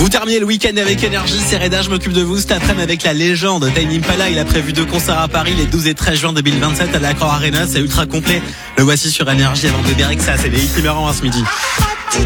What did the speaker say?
Vous terminez le week-end avec énergie, c'est Reda, je m'occupe de vous cet après-midi avec la légende Tame Impala. Il a prévu 2 concerts à Paris les 12 et 13 juin 2027 à l'Accor Arena, c'est ultra complet. Le voici sur énergie avant de dire que ça, c'est des hits numéro 1 ce midi.